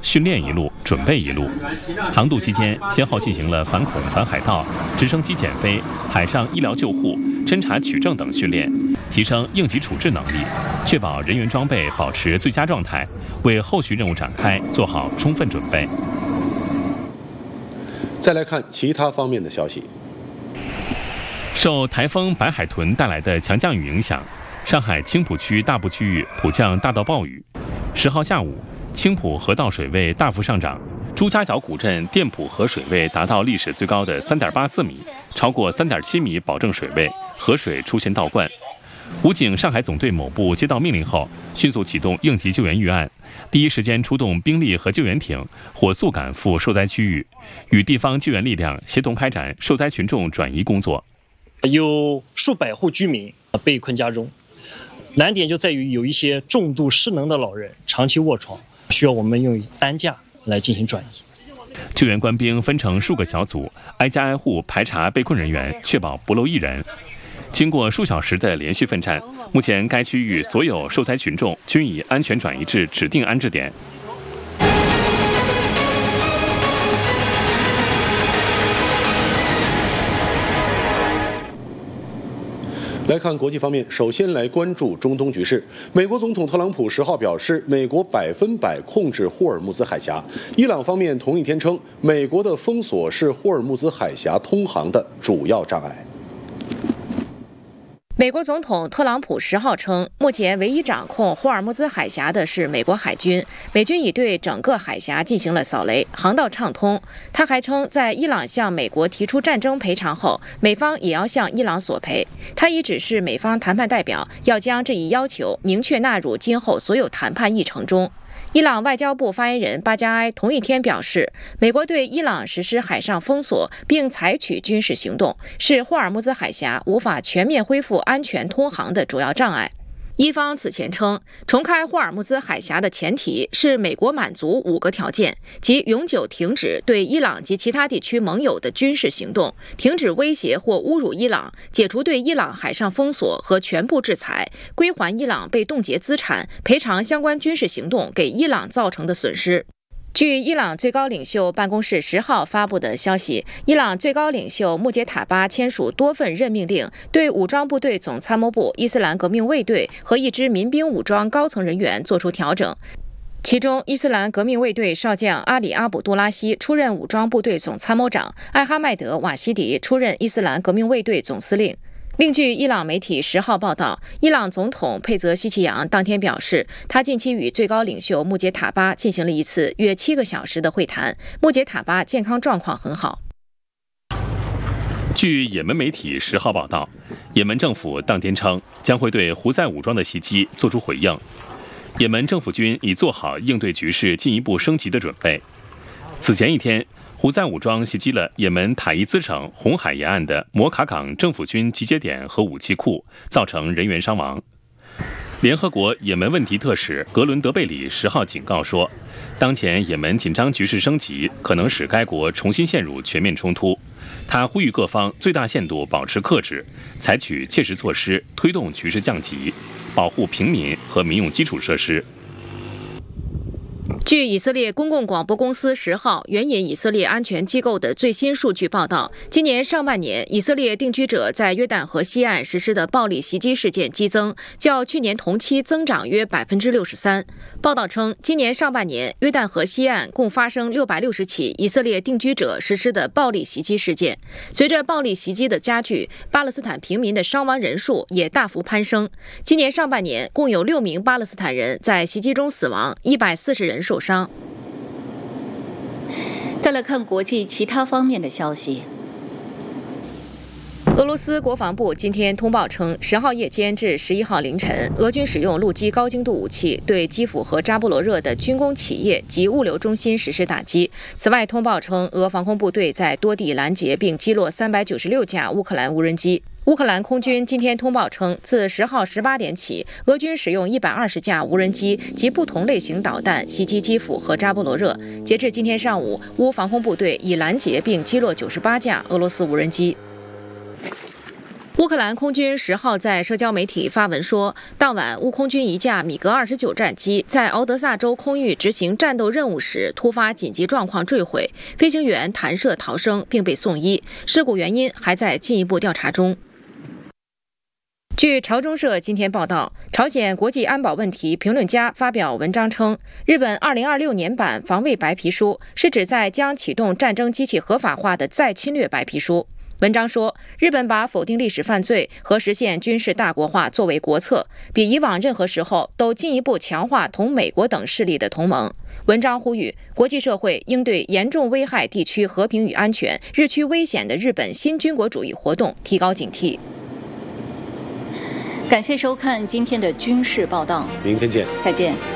训练一路，准备一路。航渡期间，先后进行了反恐、反海盗、直升机减飞、海上医疗救护、侦察取证等训练，提升应急处置能力，确保人员装备保持最佳状态，为后续任务展开做好充分准备。 再来看其他方面的消息。 受台风白海豚带来的强降雨影响，上海青浦区大部区域普降大到暴雨。10号下午，青浦河道水位大幅上涨，朱家角古镇店浦河水位达到历史最高的3.84米，超过3.7米保证水位，河水出现倒灌。武警上海总队某部接到命令后，迅速启动应急救援预案，第一时间出动兵力和救援艇，火速赶赴受灾区域，与地方救援力量协同开展受灾群众转移工作。 有数百户居民被困家中，难点就在于有一些重度失能的老人长期卧床，需要我们用担架来进行转移。 救援官兵分成数个小组，挨家挨户排查被困人员，确保不漏一人。经过数小时的连续奋战，目前该区域所有受灾群众均已安全转移至指定安置点。 来看国际方面，首先来关注中东局势。美国总统特朗普10号表示，美国100%控制霍尔木兹海峡。伊朗方面同一天称，美国的封锁是霍尔木兹海峡通航的主要障碍。 美国总统特朗普10号称，目前唯一掌控霍尔木兹海峡的是美国海军，美军已对整个海峡进行了扫雷，航道畅通。他还称，在伊朗向美国提出战争赔偿后，美方也要向伊朗索赔。他已指示美方谈判代表要将这一要求明确纳入今后所有谈判议程中。伊朗外交部发言人巴加埃同一天表示，美国对伊朗实施海上封锁并采取军事行动，是霍尔木兹海峡无法全面恢复安全通航的主要障碍。伊方此前称，重开霍尔木兹海峡的前提是美国满足5个条件，即永久停止对伊朗及其他地区盟友的军事行动，停止威胁或侮辱伊朗，解除对伊朗海上封锁和全部制裁，归还伊朗被冻结资产，赔偿相关军事行动给伊朗造成的损失。据伊朗最高领袖办公室10号发布的消息，伊朗最高领袖穆杰塔巴签署多份任命令，对武装部队总参谋部、伊斯兰革命卫队和一支民兵武装高层人员作出调整。其中，伊斯兰革命卫队少将阿里·阿卜杜拉希出任武装部队总参谋长，艾哈迈德·瓦西迪出任伊斯兰革命卫队总司令。另据伊朗媒体10号报道，伊朗总统佩泽希奇扬当天表示，他近期与最高领袖穆杰塔巴进行了一次约7个小时的会谈，穆杰塔巴健康状况很好。 据也门媒体10号报道，也门政府当天称将会对胡塞武装的袭击作出回应，也门政府军已做好应对局势进一步升级的准备。此前一天，胡塞武装袭击了也门塔伊兹省红海沿岸的摩卡港政府军集结点和武器库，造成人员伤亡。联合国也门问题特使格伦德贝里10号警告说，当前也门紧张局势升级，可能使该国重新陷入全面冲突。他呼吁各方最大限度保持克制，采取切实措施，推动局势降级，保护平民和民用基础设施。 据以色列公共广播公司10号援引以色列安全机构的最新数据报道，今年上半年以色列定居者在约旦河西岸实施的暴力袭击事件激增，较去年同期增长约63%。报道称，今年上半年约旦河西岸共发生660起以色列定居者实施的暴力袭击事件。随着暴力袭击的加剧，巴勒斯坦平民的伤亡人数也大幅攀升。今年上半年共有6名巴勒斯坦人在袭击中死亡，140人受伤。 再来看国际其他方面的消息。 俄罗斯国防部今天通报称，10号夜间至11号凌晨，俄军使用陆基高精度武器对基辅和扎波罗热的军工企业及物流中心实施打击。此外，通报称，俄防空部队在多地拦截并击落396架乌克兰无人机。乌克兰空军今天通报称，自10号18点起，俄军使用120架无人机及不同类型导弹袭击基辅和扎波罗热。截至今天上午，乌防空部队已拦截并击落98架俄罗斯无人机。 乌克兰空军10号在社交媒体发文说，当晚乌空军一架米格29战机在敖德萨州空域执行战斗任务时突发紧急状况坠毁，飞行员弹射逃生并被送医，事故原因还在进一步调查中。据朝中社今天报道，朝鲜国际安保问题评论家发表文章称，日本2026年版防卫白皮书是指在将启动战争机器合法化的再侵略白皮书。文章说，日本把否定历史犯罪和实现军事大国化作为国策，比以往任何时候都进一步强化同美国等势力的同盟。文章呼吁国际社会应对严重危害地区和平与安全、日趋危险的日本新军国主义活动提高警惕。 感谢收看今天的军事报道， 明天见， 再见。